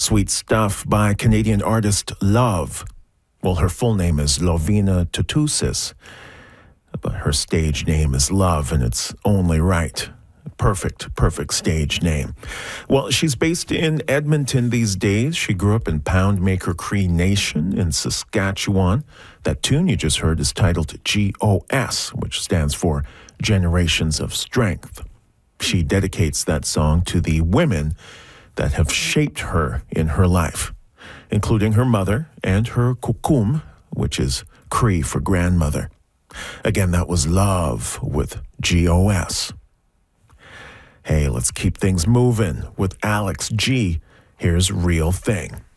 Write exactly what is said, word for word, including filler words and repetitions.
Sweet Stuff by Canadian artist Love. Well, her full name is Lovina Tutusis, but her stage name is Love, and it's only right. Perfect, perfect stage name. Well, she's based in Edmonton these days. She grew up in Poundmaker Cree Nation in Saskatchewan. That tune you just heard is titled G O S, which stands for Generations of Strength. She dedicates that song to the women that have shaped her in her life, including her mother and her kukum, which is Cree for grandmother. Again, that was Love with G O S. Hey, let's keep things moving with Alex G. Here's Real Thing.